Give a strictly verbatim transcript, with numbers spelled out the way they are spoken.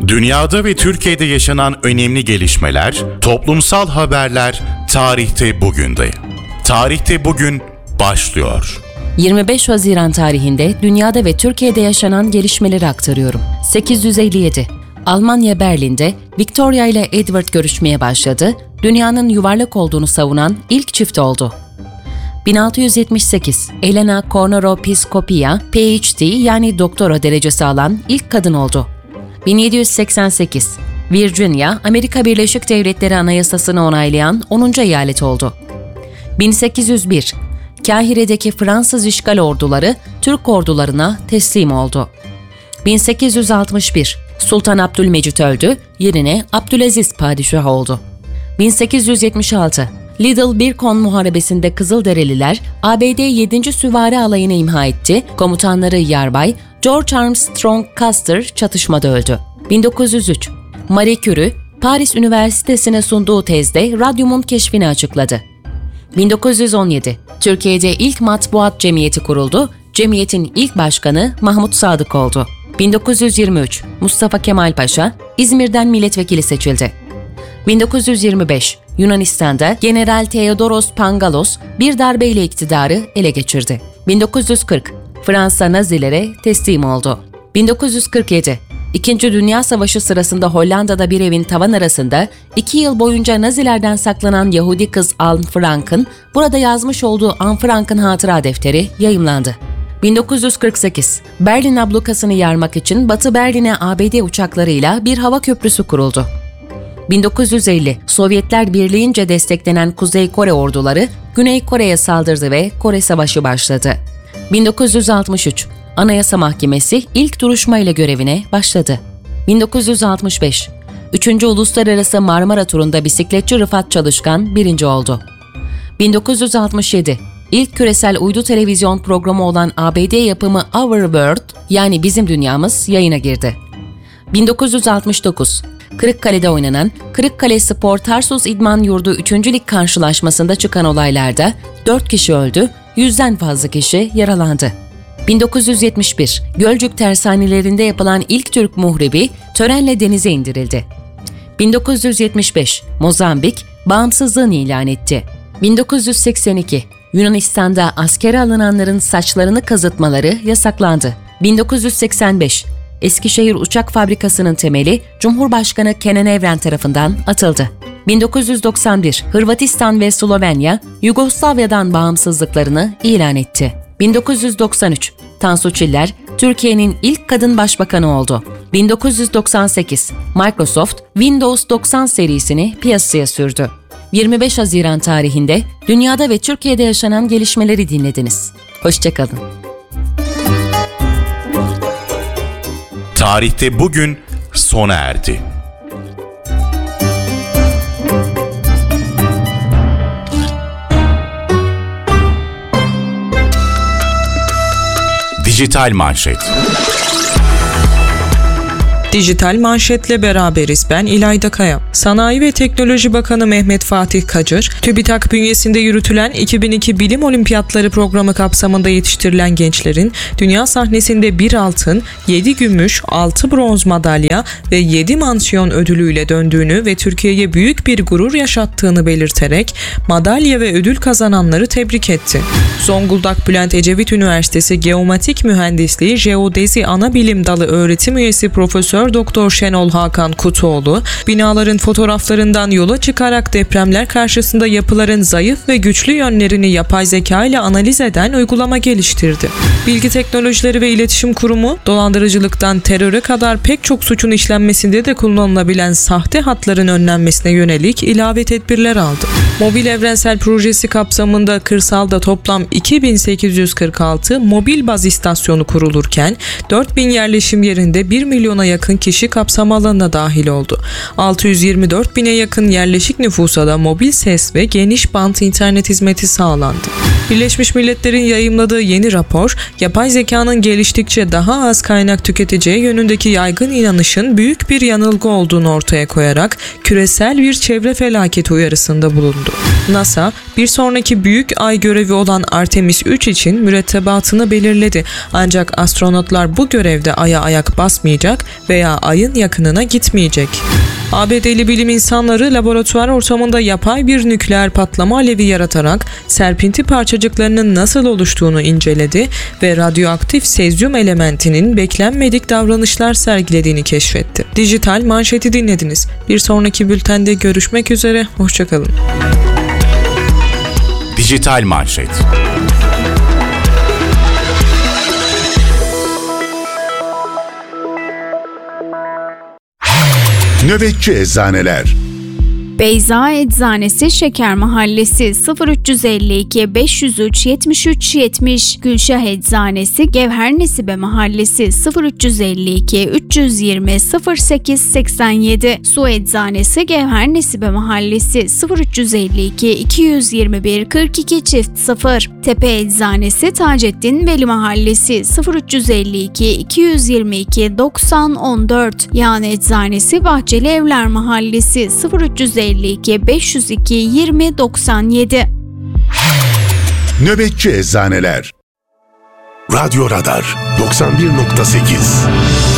Dünyada ve Türkiye'de yaşanan önemli gelişmeler, toplumsal haberler tarihte bugünde. Tarihte bugün başlıyor. yirmi beş Haziran tarihinde dünyada ve Türkiye'de yaşanan gelişmeleri aktarıyorum. sekiz yüz elli yedi. Almanya Berlin'de Victoria ile Edward görüşmeye başladı, dünyanın yuvarlak olduğunu savunan ilk çift oldu. bin altı yüz yetmiş sekiz. Elena Konoropskopia, P H D yani doktora derecesi alan ilk kadın oldu. bin yedi yüz seksen sekiz. Virginia, Amerika Birleşik Devletleri Anayasası'nı onaylayan onuncu eyalet oldu. bin sekiz yüz bir. Kahire'deki Fransız işgal orduları Türk ordularına teslim oldu. bin sekiz yüz altmış bir. Sultan Abdülmecit öldü, yerine Abdülaziz padişah oldu. bin sekiz yüz yetmiş altı. Little Bighorn Muharebesi'nde Kızılderililer A B D yedinci Süvari Alayı'nı imha etti, komutanları Yarbay George Armstrong Custer çatışmada öldü. bin dokuz yüz üç. Marie Curie, Paris Üniversitesi'ne sunduğu tezde radyumun keşfini açıkladı. bin dokuz yüz on yedi. Türkiye'de ilk matbuat cemiyeti kuruldu, cemiyetin ilk başkanı Mahmut Sadık oldu. bin dokuz yüz yirmi üç. Mustafa Kemal Paşa, İzmir'den milletvekili seçildi. bin dokuz yüz yirmi beş. Yunanistan'da General Theodoros Pangalos bir darbeyle iktidarı ele geçirdi. bin dokuz yüz kırk. Fransa Nazilere teslim oldu. bin dokuz yüz kırk yedi. İkinci Dünya Savaşı sırasında Hollanda'da bir evin tavan arasında iki yıl boyunca Nazilerden saklanan Yahudi kız Anne Frank'ın burada yazmış olduğu Anne Frank'ın hatıra defteri yayımlandı. bin dokuz yüz kırk sekiz. Berlin ablukasını yarmak için Batı Berlin'e A B D uçaklarıyla bir hava köprüsü kuruldu. bin dokuz yüz elli. Sovyetler Birliği'nce desteklenen Kuzey Kore orduları Güney Kore'ye saldırdı ve Kore Savaşı başladı. bin dokuz yüz altmış üç. Anayasa Mahkemesi ilk duruşmayla görevine başladı. bin dokuz yüz altmış beş. üçüncü. Uluslararası Marmara Turu'nda bisikletçi Rıfat Çalışkan birinci oldu. bin dokuz yüz altmış yedi. İlk küresel uydu televizyon programı olan A B D yapımı Our World yani Bizim Dünyamız yayına girdi. bin dokuz yüz altmış dokuz. Kırıkkale'de oynanan Kırıkkale Spor Tarsus İdman Yurdu üçüncü Lig karşılaşmasında çıkan olaylarda dört kişi öldü, yüzden fazla kişi yaralandı. bin dokuz yüz yetmiş bir. Gölcük tersanelerinde yapılan ilk Türk muhrebi törenle denize indirildi. bin dokuz yüz yetmiş beş. Mozambik bağımsızlığını ilan etti. bin dokuz yüz seksen iki. Yunanistan'da askere alınanların saçlarını kazıtmaları yasaklandı. bin dokuz yüz seksen beş. Eskişehir Uçak Fabrikası'nın temeli Cumhurbaşkanı Kenan Evren tarafından atıldı. bin dokuz yüz doksan bir. Hırvatistan ve Slovenya Yugoslavya'dan bağımsızlıklarını ilan etti. bin dokuz yüz doksan üç. Tansu Çiller Türkiye'nin ilk kadın başbakanı oldu. bin dokuz yüz doksan sekiz. Microsoft Windows doksan serisini piyasaya sürdü. yirmi beş Haziran tarihinde dünyada ve Türkiye'de yaşanan gelişmeleri dinlediniz. Hoşça kalın. Tarihte bugün sona erdi. Dijital Manşet. Dijital Manşet'le beraberiz. Ben İlayda Kaya. Sanayi ve Teknoloji Bakanı Mehmet Fatih Kacır, TÜBİTAK bünyesinde yürütülen iki bin iki Bilim Olimpiyatları programı kapsamında yetiştirilen gençlerin dünya sahnesinde bir altın, yedi gümüş, altı bronz madalya ve yedi mansiyon ödülüyle döndüğünü ve Türkiye'ye büyük bir gurur yaşattığını belirterek madalya ve ödül kazananları tebrik etti. Zonguldak Bülent Ecevit Üniversitesi Geomatik Mühendisliği Jeodezi Anabilim Dalı öğretim üyesi Profesör Doktor Şenol Hakan Kutuoğlu, binaların fotoğraflarından yola çıkarak depremler karşısında yapıların zayıf ve güçlü yönlerini yapay zeka ile analiz eden uygulama geliştirdi. Bilgi Teknolojileri ve İletişim Kurumu, dolandırıcılıktan teröre kadar pek çok suçun işlenmesinde de kullanılabilen sahte hatların önlenmesine yönelik ilave tedbirler aldı. Mobil Evrensel Projesi kapsamında kırsalda toplam iki bin sekiz yüz kırk altı mobil baz istasyonu kurulurken dört bin yerleşim yerinde bir milyona yakın kişi kapsam alanına dahil oldu. altı yüz yirmi dört bine yakın yerleşik nüfusa da mobil ses ve geniş bant internet hizmeti sağlandı. Birleşmiş Milletler'in yayımladığı yeni rapor, yapay zekanın geliştikçe daha az kaynak tüketeceği yönündeki yaygın inanışın büyük bir yanılgı olduğunu ortaya koyarak küresel bir çevre felaketi uyarısında bulundu. bulundu. NASA, bir sonraki büyük ay görevi olan Artemis üç için mürettebatını belirledi. Ancak astronotlar bu görevde Ay'a ayak basmayacak veya Ay'ın yakınına gitmeyecek. A B D'li bilim insanları laboratuvar ortamında yapay bir nükleer patlama alevi yaratarak serpinti parçacıklarının nasıl oluştuğunu inceledi ve radyoaktif sezyum elementinin beklenmedik davranışlar sergilediğini keşfetti. Dijital manşeti dinlediniz. Bir sonraki bültende görüşmek üzere, hoşçakalın. Dijital manşet. Nöbetçi Eczaneler. Beyza Eczanesi Şeker Mahallesi sıfır üç elli iki beş yüz üç yetmiş üç yetmiş. Gülşah Eczanesi Gevher Nesibe Mahallesi sıfır üç elli iki üç yüz yirmi sıfır sekiz seksen yedi. Su Eczanesi Gevher Nesibe Mahallesi sıfır üç elli iki iki yüz yirmi bir kırk iki çift sıfır. Tepe Eczanesi Taceddin Veli Mahallesi sıfır üç elli iki iki yüz yirmi iki doksan on dört. Yağan Eczanesi Bahçeli Evler Mahallesi sıfır üç elli iki beş yüz iki yirmi doksan yedi. Nöbetçi Eczaneler. Radyo Radar doksan bir nokta sekiz